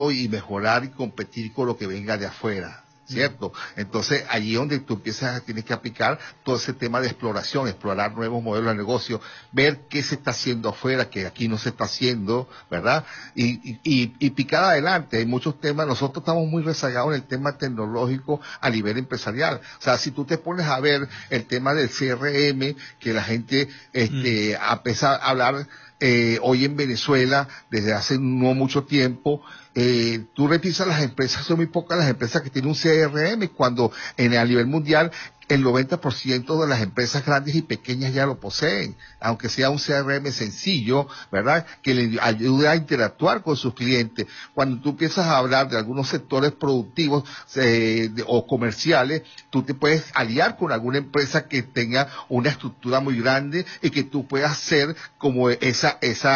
y mejorar y competir con lo que venga de afuera, ¿cierto? Entonces, allí donde tú tienes que aplicar todo ese tema de exploración, explorar nuevos modelos de negocio, ver qué se está haciendo afuera, que aquí no se está haciendo, ¿verdad? Y picar adelante. Hay muchos temas, nosotros estamos muy rezagados en el tema tecnológico a nivel empresarial. O sea, si tú te pones a ver el tema del CRM, que la gente empieza a hablar hoy en Venezuela, desde hace no mucho tiempo, tú revisas las empresas, son muy pocas las empresas que tienen un CRM, cuando a nivel mundial el 90% de las empresas grandes y pequeñas ya lo poseen, aunque sea un CRM sencillo, ¿verdad?, que le ayude a interactuar con sus clientes. Cuando tú empiezas a hablar de algunos sectores productivos o comerciales, tú te puedes aliar con alguna empresa que tenga una estructura muy grande y que tú puedas ser como esa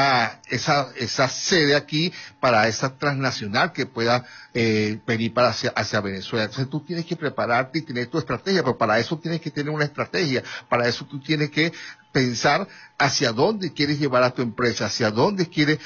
sede aquí para esa transnacional que pueda venir hacia Venezuela. Entonces tú tienes que prepararte y tener tu estrategia, pero para eso tienes que tener una estrategia, para eso tú tienes que pensar hacia dónde quieres llevar a tu empresa, hacia dónde quieres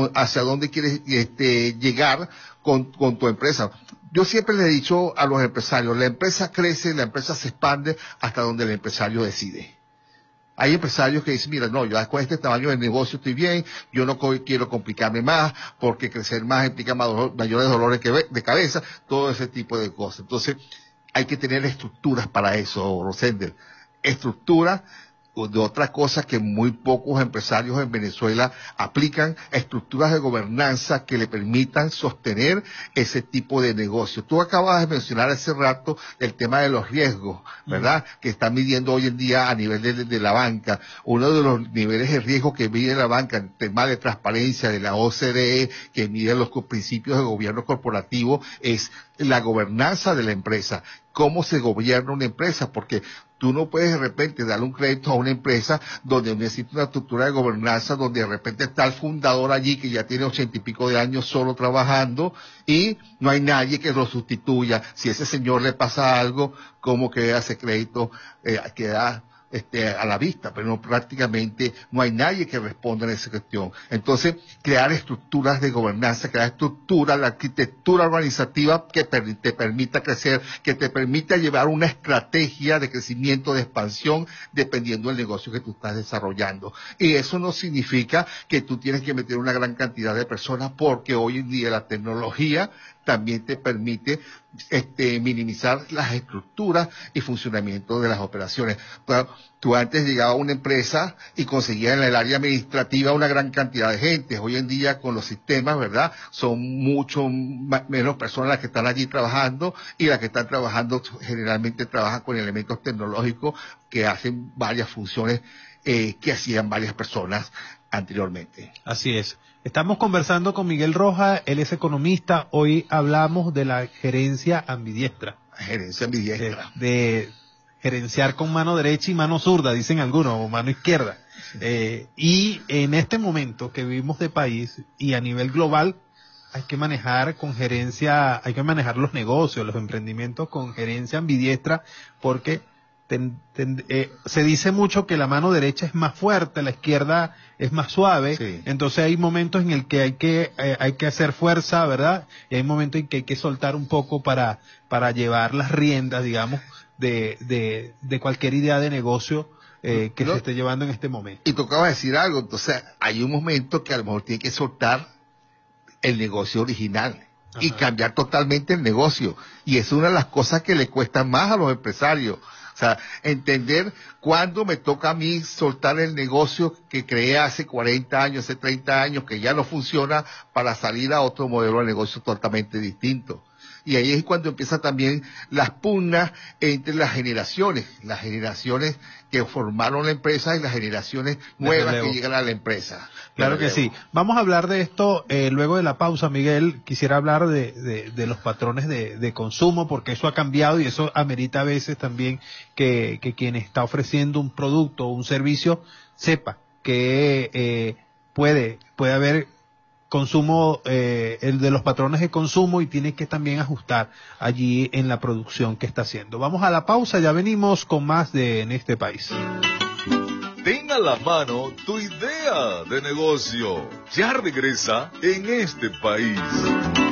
llegar con tu empresa. Yo siempre le he dicho a los empresarios, la empresa crece, la empresa se expande hasta donde el empresario decide. Hay empresarios que dicen, mira, no, yo con este tamaño de negocio estoy bien, yo no quiero complicarme más, porque crecer más implica mayores dolores de cabeza, todo ese tipo de cosas. Entonces, hay que tener estructuras para eso, Rosender. Estructuras de otra cosa que muy pocos empresarios en Venezuela aplican, estructuras de gobernanza que le permitan sostener ese tipo de negocio. Tú acabas de mencionar hace rato el tema de los riesgos, ¿verdad?, que están midiendo hoy en día a nivel de la banca. Uno de los niveles de riesgo que mide la banca, el tema de transparencia de la OCDE, que mide los principios de gobierno corporativo, es la gobernanza de la empresa. Cómo se gobierna una empresa, porque tú no puedes de repente darle un crédito a una empresa donde necesita una estructura de gobernanza, donde de repente está el fundador allí que ya tiene 80 y pico de años solo trabajando y no hay nadie que lo sustituya. Si a ese señor le pasa algo, ¿cómo queda ese crédito? Queda a la vista, pero no, prácticamente no hay nadie que responda en esa cuestión. Entonces, crear estructuras de gobernanza, crear estructuras, la arquitectura organizativa que te permita crecer, que te permita llevar una estrategia de crecimiento, de expansión, dependiendo del negocio que tú estás desarrollando. Y eso no significa que tú tienes que meter una gran cantidad de personas, porque hoy en día la tecnología también te permite minimizar las estructuras y funcionamiento de las operaciones. Pero tú antes llegabas a una empresa y conseguías en el área administrativa una gran cantidad de gente. Hoy en día con los sistemas, ¿verdad?, son mucho menos personas las que están allí trabajando, y las que están trabajando generalmente trabajan con elementos tecnológicos que hacen varias funciones que hacían varias personas anteriormente. Así es. Estamos conversando con Miguel Rojas, él es economista. Hoy hablamos de la gerencia ambidiestra. Gerencia ambidiestra. De gerenciar con mano derecha y mano zurda, dicen algunos, o mano izquierda. Sí. Y en este momento que vivimos de país y a nivel global, hay que manejar con gerencia, hay que manejar los negocios, los emprendimientos con gerencia ambidiestra, porque se dice mucho que la mano derecha es más fuerte, la izquierda es más suave. Sí. Entonces hay momentos en el que hay que hacer fuerza, ¿verdad? Y hay momentos en que hay que soltar un poco para llevar las riendas, digamos, de cualquier idea de negocio que se esté llevando en este momento. Y tocaba decir algo, entonces hay un momento que a lo mejor tiene que soltar el negocio original. Ajá. Y cambiar totalmente el negocio. Y es una de las cosas que le cuesta más a los empresarios. O sea, entender cuándo me toca a mí soltar el negocio que creé hace 40 años, hace 30 años, que ya no funciona, para salir a otro modelo de negocio totalmente distinto. Y ahí es cuando empiezan también las pugnas entre las generaciones que formaron la empresa y las generaciones nuevas que llegan a la empresa. Claro que sí. Vamos a hablar de esto luego de la pausa, Miguel. Quisiera hablar de los patrones de consumo, porque eso ha cambiado y eso amerita a veces también que quien está ofreciendo un producto o un servicio sepa que puede haber consumo, el de los patrones de consumo, y tiene que también ajustar allí en la producción que está haciendo. Vamos a la pausa, ya venimos con más de En este país. Ten a la mano tu idea de negocio. Ya regresa En este país.